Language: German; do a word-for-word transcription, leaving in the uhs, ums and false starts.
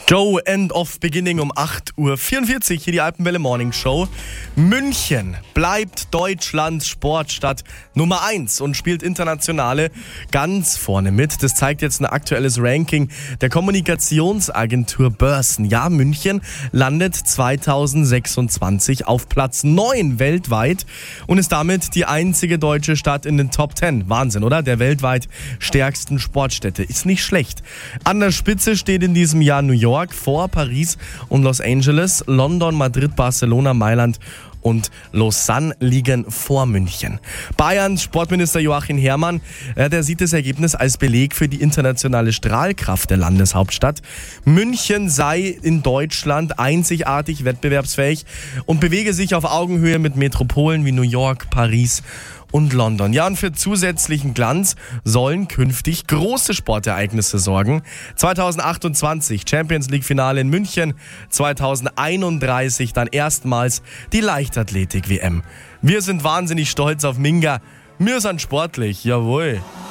Go End of Beginning um acht Uhr vierundvierzig, hier die Alpenwelle Morning Show. München bleibt Deutschlands Sportstadt Nummer eins und spielt Internationale ganz vorne mit. Das zeigt jetzt ein aktuelles Ranking der Kommunikationsagentur Börsen. Ja, München landet zweitausendsechsundzwanzig auf Platz neun weltweit und ist damit die einzige deutsche Stadt in den Top zehn. Wahnsinn, oder? Der weltweit stärksten Sportstädte. Ist nicht schlecht. An der Spitze steht in diesem Jahr New York, vor Paris und Los Angeles. London, Madrid, Barcelona, Mailand und Lausanne liegen vor München. Bayerns Sportminister Joachim Herrmann, äh, der sieht das Ergebnis als Beleg für die internationale Strahlkraft der Landeshauptstadt. München sei in Deutschland einzigartig wettbewerbsfähig und bewege sich auf Augenhöhe mit Metropolen wie New York, Paris und London. Ja, und für zusätzlichen Glanz sollen künftig große Sportereignisse sorgen. zweitausendachtundzwanzig Champions League Finale in München, zweitausendeinunddreißig dann erstmals die Leichtathletik-W M. Wir sind wahnsinnig stolz auf Minga. Wir sind sportlich, jawohl.